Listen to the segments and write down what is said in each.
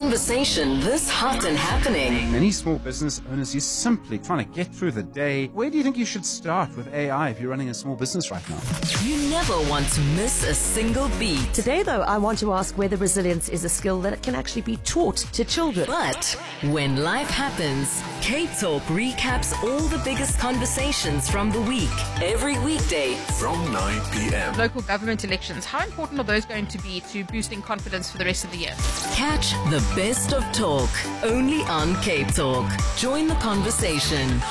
conversation this hot and happening. Many small business owners, you're simply trying to get through the day. Where do you think you should start with AI if you're running a small business right now? You never want to miss a single beat. Today, though, I want to ask whether resilience is a skill that can actually be taught to children. But when life happens, Cape Talk recaps all the biggest conversations from the week. Every weekday from 9 p.m. Local government elections, how important are those going to be to boosting confidence for the rest of the year? Catch the best of talk only on Cape Talk. Join the conversation.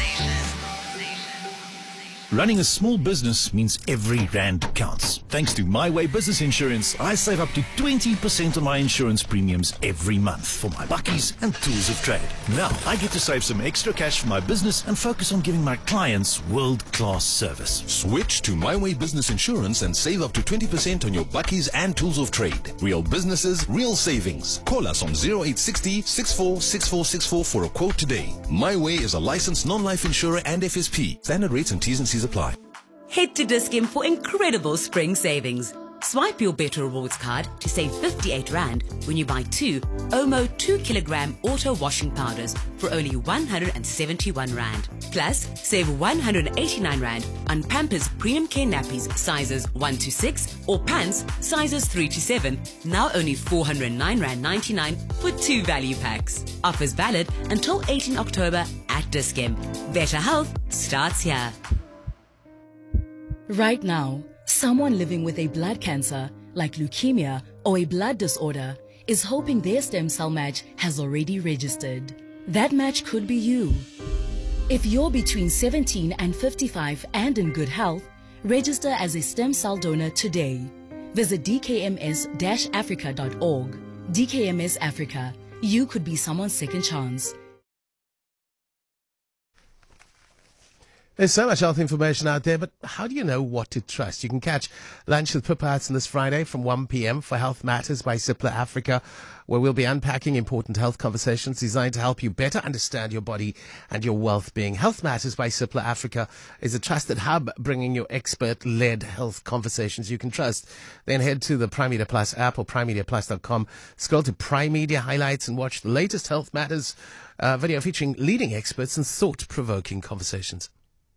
Running a small business means every rand counts. Thanks to My Way Business Insurance, I save up to 20% on my insurance premiums every month for my bakkies and tools of trade. Now I get to save some extra cash for my business and focus on giving my clients world-class service. Switch to My Way Business Insurance and save up to 20% on your bakkies and tools of trade. Real businesses, real savings. Call us on 0860 646464 for a quote today. My Way is a licensed non-life insurer and FSP. Standard rates and T's and C's apply. Head to Dis-Chem for incredible spring savings. Swipe your Better Rewards card to save 58 Rand when you buy 2 Omo 2 kilogram auto washing powders for only 171 Rand. Plus, save 189 Rand on Pampers Premium Care Nappies sizes 1 to 6 or pants sizes 3 to 7, now only 409 Rand 99 for 2 value packs. Offers valid until 18 October at Dis-Chem. Better health starts here. Right now, someone living with a blood cancer, like leukemia or a blood disorder, is hoping their stem cell match has already registered. That match could be you. If you're between 17 and 55 and in good health, register as a stem cell donor today. Visit dkms-africa.org. DKMS Africa. You could be someone's second chance. There's so much health information out there, but how do you know what to trust? You can catch Lunch with Pippa Hudson this Friday from 1 p.m. for Health Matters by Cipla Africa, where we'll be unpacking important health conversations designed to help you better understand your body and your well-being. Health Matters by Cipla Africa is a trusted hub bringing you expert-led health conversations you can trust. Then head to the Prime Media Plus app or primemediaplus.com, scroll to Prime Media Highlights and watch the latest Health Matters video featuring leading experts and thought-provoking conversations.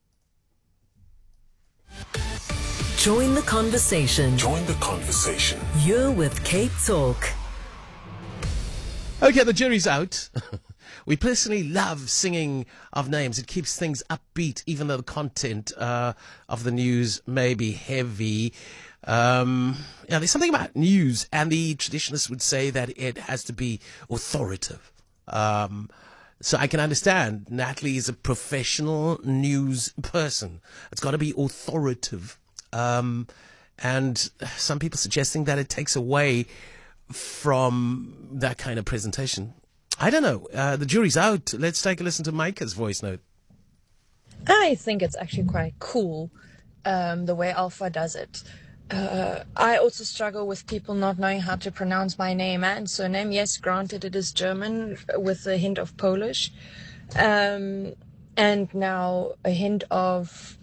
Join the conversation. Join the conversation. You're with Cape Talk. Okay, the jury's out. We personally love singing of names. It keeps things upbeat, even though the content of the news may be heavy. There's something about news, and the traditionalists would say that it has to be authoritative. So I can understand Natalie is a professional news person. It's got to be authoritative. And some people suggesting that it takes away from that kind of presentation. I don't know. The jury's out. Let's take a listen to Micah's voice note. I think it's actually quite cool the way Alpha does it. I also struggle with people not knowing how to pronounce my name and surname. Yes, granted, it is German with a hint of Polish, and now a hint of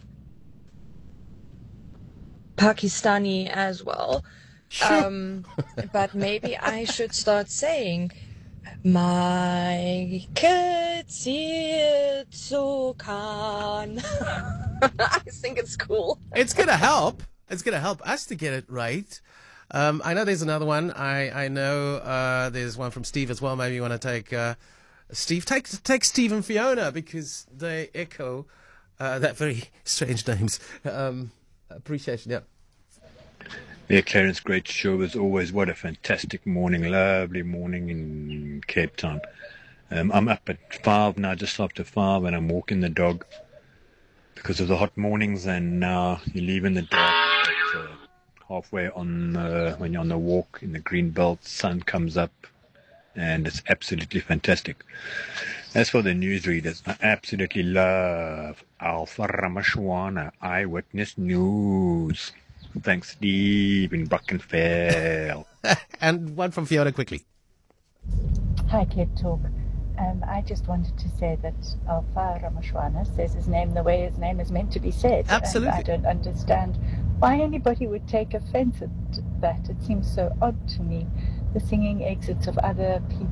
Pakistani as well. Sure. But maybe I should start saying, my Ketzietsukan. I think it's cool. It's going to help. It's going to help us to get it right. I know there's another one. I know there's one from Steve as well. Maybe you want to take Steve. Take Steve and Fiona because they echo that very strange names. Appreciation, yeah. Yeah, Clarence, great show as always. What a fantastic morning, lovely morning in Cape Town. I'm up at 5 now, just after 5, and I'm walking the dog because of the hot mornings, and now you're leaving the dog. Halfway on when you're on the walk in the green belt, sun comes up, and it's absolutely fantastic. As for the newsreaders, I absolutely love Alpha Ramashwana, Eyewitness News. Thanks, Steve in Brackenfell. And one from Fiona quickly. Hi, Cape Talk. I just wanted to say that Alpha Ramashwana says his name the way his name is meant to be said. Absolutely. And I don't understand why anybody would take offense at that. It seems so odd to me. The singing exits of other people